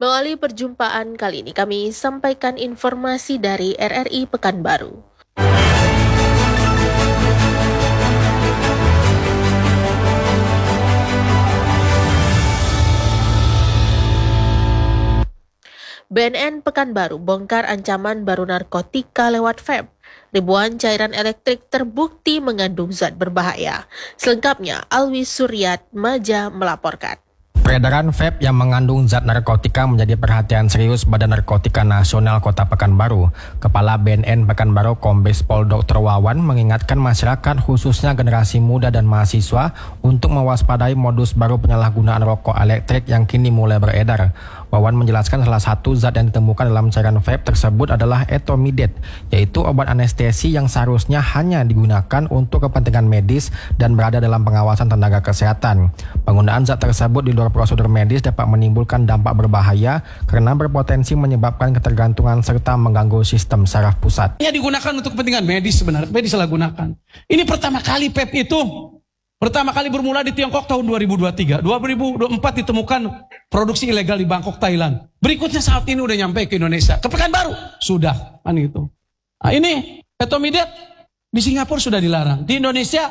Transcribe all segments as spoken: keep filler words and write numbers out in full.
Melalui perjumpaan kali ini kami sampaikan informasi dari R R I Pekanbaru. B N N Pekanbaru bongkar ancaman baru narkotika lewat vape. Ribuan cairan elektrik terbukti mengandung zat berbahaya. Selengkapnya, Alwi Suryat Maja melaporkan. Peredaran vape yang mengandung zat narkotika menjadi perhatian serius Badan Narkotika Nasional Kota Pekanbaru. Kepala B N N Pekanbaru Kombes Pol Doktor Wawan mengingatkan masyarakat khususnya generasi muda dan mahasiswa untuk mewaspadai modus baru penyalahgunaan rokok elektrik yang kini mulai beredar. Wawan menjelaskan salah satu zat yang ditemukan dalam cairan vape tersebut adalah etomidate, yaitu obat anestesi yang seharusnya hanya digunakan untuk kepentingan medis dan berada dalam pengawasan tenaga kesehatan. Penggunaan zat tersebut di luar prosedur medis dapat menimbulkan dampak berbahaya karena berpotensi menyebabkan ketergantungan serta mengganggu sistem saraf pusat. Ini digunakan untuk kepentingan medis sebenarnya, medis salah gunakan. Ini pertama kali vape itu Pertama kali bermula di Tiongkok tahun dua ribu dua puluh tiga. dua ribu dua puluh empat ditemukan produksi ilegal di Bangkok, Thailand. Berikutnya saat ini udah nyampe ke Indonesia. Ke Pekanbaru sudah kan itu. Nah, ini etomidate di Singapura sudah dilarang. Di Indonesia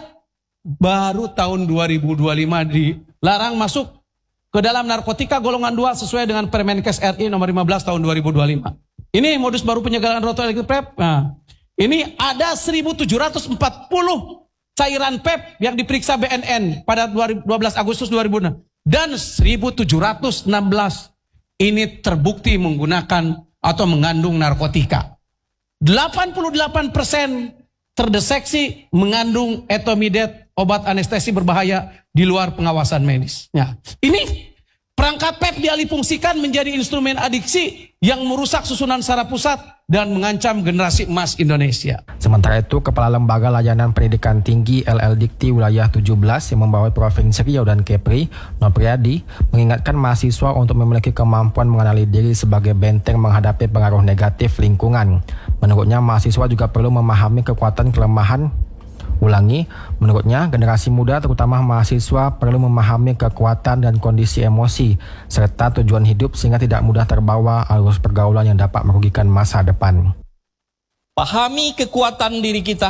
baru tahun dua ribu dua puluh lima dilarang masuk ke dalam narkotika golongan dua sesuai dengan Permenkes R I nomor lima belas tahun dua ribu dua puluh lima. Ini modus baru penyegaran rokok elektrik vape. Nah, ini ada seribu tujuh ratus empat puluh cairan vape yang diperiksa B N N pada dua belas Agustus dua ribu enam dan seribu tujuh ratus enam belas ini terbukti menggunakan atau mengandung narkotika. delapan puluh delapan persen terdeteksi mengandung etomidate, obat anestesi berbahaya di luar pengawasan medis. Ya. Ini perangkat vape dialihfungsikan menjadi instrumen adiksi yang merusak susunan saraf pusat dan mengancam generasi emas Indonesia. Sementara itu, Kepala Lembaga Layanan Pendidikan Tinggi L L Dikti Wilayah tujuh belas yang membawahi Provinsi Riau dan Kepri, Nopriadi, mengingatkan mahasiswa untuk memiliki kemampuan mengenali diri sebagai benteng menghadapi pengaruh negatif lingkungan. Menurutnya, mahasiswa juga perlu memahami kekuatan kelemahan Ulangi, menurutnya generasi muda terutama mahasiswa perlu memahami kekuatan dan kondisi emosi serta tujuan hidup sehingga tidak mudah terbawa arus pergaulan yang dapat merugikan masa depan. Pahami kekuatan diri kita,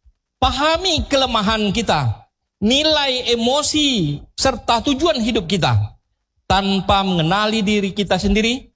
pahami kelemahan kita, nilai emosi serta tujuan hidup kita. Tanpa mengenali diri kita sendiri,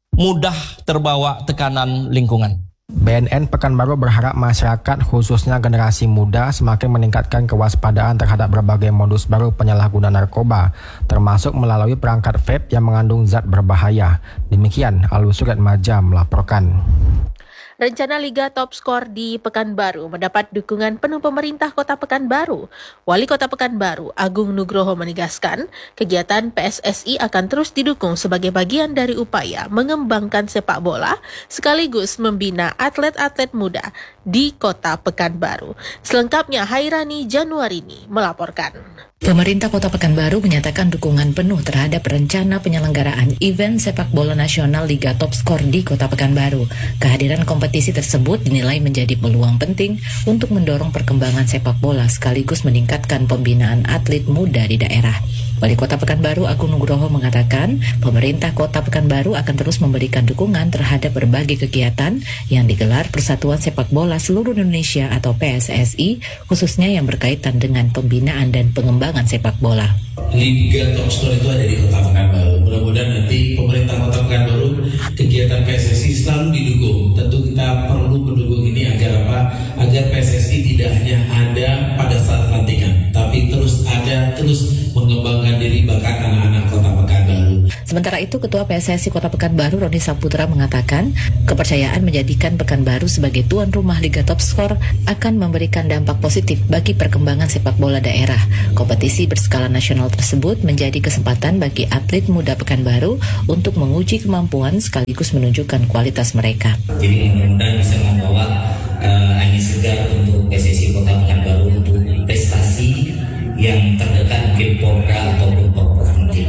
mudah terbawa tekanan lingkungan. B N N Pekanbaru berharap masyarakat khususnya generasi muda semakin meningkatkan kewaspadaan terhadap berbagai modus baru penyalahgunaan narkoba, termasuk melalui perangkat vape yang mengandung zat berbahaya. Demikian Alwi Suryat Maja melaporkan. Rencana Liga Top Skor di Pekanbaru mendapat dukungan penuh pemerintah Kota Pekanbaru. Wali Kota Pekanbaru, Agung Nugroho menegaskan, kegiatan P S S I akan terus didukung sebagai bagian dari upaya mengembangkan sepak bola sekaligus membina atlet-atlet muda di Kota Pekanbaru. Selengkapnya Hairani Januarini melaporkan. Pemerintah Kota Pekanbaru menyatakan dukungan penuh terhadap rencana penyelenggaraan event sepak bola nasional Liga Top Skor di Kota Pekanbaru. Kehadiran kompetisi tersebut dinilai menjadi peluang penting untuk mendorong perkembangan sepak bola sekaligus meningkatkan pembinaan atlet muda di daerah. Wali Kota Pekanbaru Agung Nugroho mengatakan, pemerintah Kota Pekanbaru akan terus memberikan dukungan terhadap berbagai kegiatan yang digelar Persatuan Sepak Bola Seluruh Indonesia atau P S S I, khususnya yang berkaitan dengan pembinaan dan pengembangan sepak bola. Liga Top Skor itu ada di Kota Pekanbaru. Mudah-mudahan nanti pemerintah Kota Pekanbaru kegiatan P S S I selalu didukung. Tentu kita perlu mendukung ini agar apa? Agar P S S I tidak hanya ada pada saat pelantikan, tapi terus ada, terus mengembangkan diri bakat anak-anak Kota Pekanbaru. Sementara itu, Ketua P S S I Kota Pekanbaru Roni Saputra mengatakan, kepercayaan menjadikan Pekanbaru sebagai tuan rumah Liga Top Skor akan memberikan dampak positif bagi perkembangan sepak bola daerah. Kompetisi berskala nasional tersebut menjadi kesempatan bagi atlet muda Pekanbaru untuk menguji kemampuan sekaligus menunjukkan kualitas mereka. Jadi mudah-mudahan bisa membawa uh, angin segar untuk P S S I Kota Pekanbaru untuk prestasi yang terdekat mungkin Porda ataupun Porprov nantinya.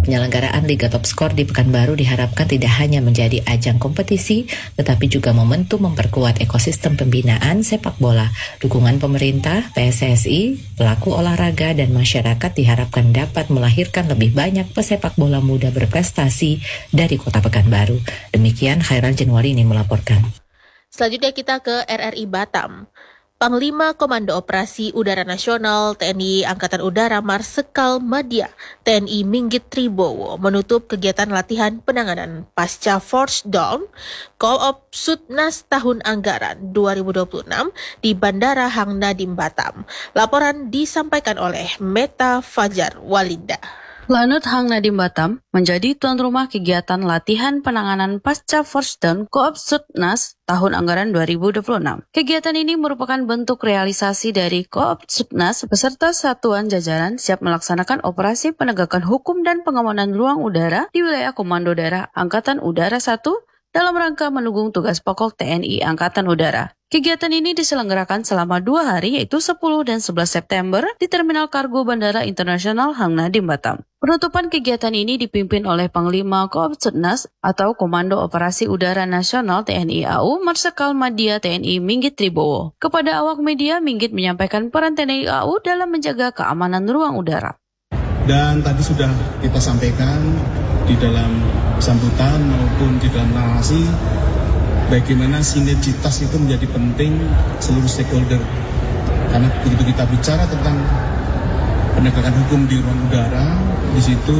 Penyelenggaraan Liga Top Skor di Pekanbaru diharapkan tidak hanya menjadi ajang kompetisi, tetapi juga momentum memperkuat ekosistem pembinaan sepak bola. Dukungan pemerintah, P S S I, pelaku olahraga, dan masyarakat diharapkan dapat melahirkan lebih banyak pesepak bola muda berprestasi dari Kota Pekanbaru. Demikian Khairal Januari ini melaporkan. Selanjutnya kita ke R R I Batam. Panglima Komando Operasi Udara Nasional T N I Angkatan Udara Marsikal Madya T N I Minggit Tribowo menutup kegiatan latihan penanganan pasca Force Down Co-op Sutnas tahun anggaran dua ribu dua puluh enam di Bandara Hang Nadim Batam. Laporan disampaikan oleh Meta Fajar Walinda. Lanut Hang Nadim Batam menjadi tuan rumah kegiatan latihan penanganan pasca Force Down Co-op Sutnas tahun anggaran dua ribu dua puluh enam. Kegiatan ini merupakan bentuk realisasi dari Co-op Sutnas beserta satuan jajaran siap melaksanakan operasi penegakan hukum dan pengamanan ruang udara di wilayah Komando Daerah Angkatan Udara satu dalam rangka mendukung tugas pokok T N I Angkatan Udara. Kegiatan ini diselenggarakan selama dua hari yaitu sepuluh dan sebelas September di Terminal Kargo Bandara Internasional Hang Nadim Batam. Penutupan kegiatan ini dipimpin oleh Panglima Co-op Sutnas atau Komando Operasi Udara Nasional T N I A U Marsikal Madya T N I Minggit Tribowo. Kepada awak media, Minggit menyampaikan peran T N I A U dalam menjaga keamanan ruang udara. Dan tadi sudah kita sampaikan di dalam sambutan maupun di dalam narasi bagaimana sinergitas itu menjadi penting seluruh stakeholder. Karena begitu kita bicara tentang penegakan hukum di ruang udara, di situ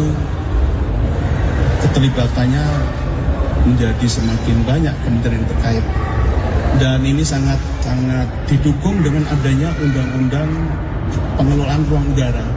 keterlibatannya menjadi semakin banyak kementerian terkait. Dan ini sangat sangat didukung dengan adanya undang-undang pengelolaan ruang udara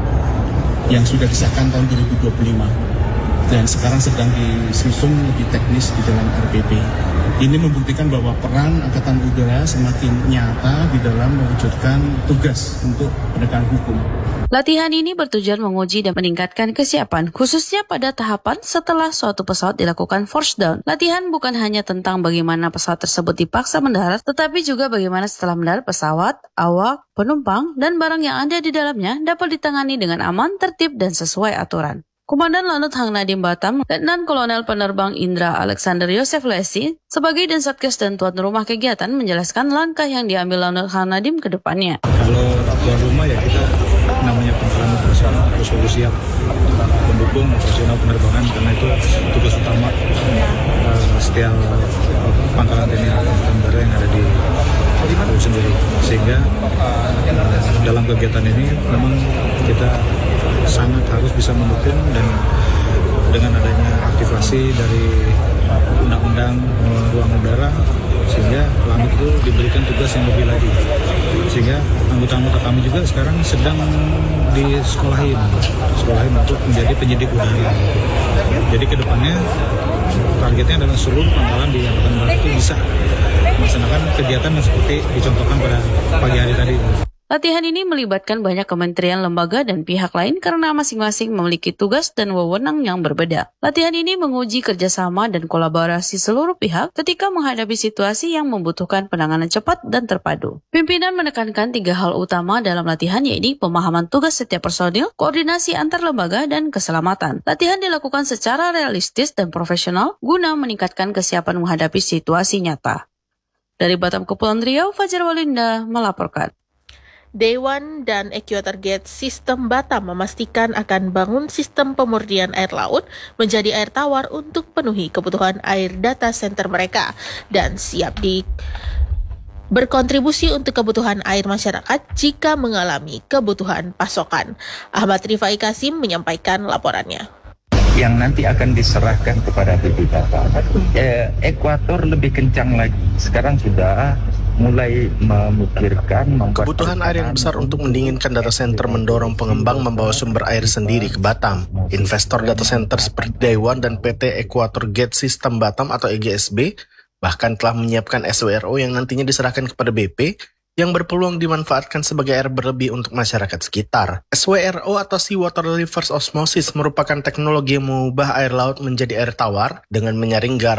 yang sudah disahkan tahun dua ribu dua puluh lima. Dan sekarang sedang disusun lebih teknis di dalam R P P. Ini membuktikan bahwa peran Angkatan Udara semakin nyata di dalam mewujudkan tugas untuk penegakan hukum. Latihan ini bertujuan menguji dan meningkatkan kesiapan, khususnya pada tahapan setelah suatu pesawat dilakukan force down. Latihan bukan hanya tentang bagaimana pesawat tersebut dipaksa mendarat, tetapi juga bagaimana setelah mendarat pesawat, awak, penumpang, dan barang yang ada di dalamnya dapat ditangani dengan aman, tertib, dan sesuai aturan. Komandan Lanut Hang Nadim Batam, Letnan Kolonel Penerbang Indra Alexander Yosef Lesi, sebagai Densatkes dan tuan rumah kegiatan menjelaskan langkah yang diambil Lanut Hang Nadim ke depannya. Kalau tuan rumah ya kita namanya pengamalan operasional harus selalu siap mendukung operasional penerbangan karena itu tugas utama uh, setiap uh, pangkalan T N I Angkatan Udara yang ada di itu sendiri. Sehingga uh, dalam kegiatan ini memang kita sangat harus bisa mendukung dan dengan adanya aktivasi dari undang-undang ruang udara sehingga Lanut itu diberikan tugas yang lebih lagi sehingga anggota-anggota kami juga sekarang sedang disekolahin sekolahin untuk menjadi penyidik udara. Jadi kedepannya targetnya adalah seluruh pangkalan di Angkatan Udara itu bisa melaksanakan kegiatan yang seperti dicontohkan pada pagi hari tadi. Latihan ini melibatkan banyak kementerian, lembaga, dan pihak lain karena masing-masing memiliki tugas dan wewenang yang berbeda. Latihan ini menguji kerjasama dan kolaborasi seluruh pihak ketika menghadapi situasi yang membutuhkan penanganan cepat dan terpadu. Pimpinan menekankan tiga hal utama dalam latihan yaitu pemahaman tugas setiap personil, koordinasi antar lembaga, dan keselamatan. Latihan dilakukan secara realistis dan profesional guna meningkatkan kesiapan menghadapi situasi nyata. Dari Batam Kepulauan Riau, Fajar Walinda melaporkan. Dewan dan Equator Gate Sistem Batam memastikan akan bangun sistem pemurnian air laut menjadi air tawar untuk penuhi kebutuhan air data center mereka dan siap di berkontribusi untuk kebutuhan air masyarakat jika mengalami kebutuhan pasokan. Ahmad Rifai Kasim menyampaikan laporannya. Yang nanti akan diserahkan kepada B P Batam. Eh, Ekuator lebih kencang lagi. Sekarang sudah mulai memikirkan kebutuhan air yang besar untuk mendinginkan data center mendorong pengembang membawa sumber air sendiri ke Batam. Investor data center seperti Dewan dan P T Equator Gate System Batam atau E G S B bahkan telah menyiapkan S W R O yang nantinya diserahkan kepada B P yang berpeluang dimanfaatkan sebagai air berlebih untuk masyarakat sekitar. S W R O atau Seawater Reverse Osmosis merupakan teknologi yang mengubah air laut menjadi air tawar dengan menyaring garam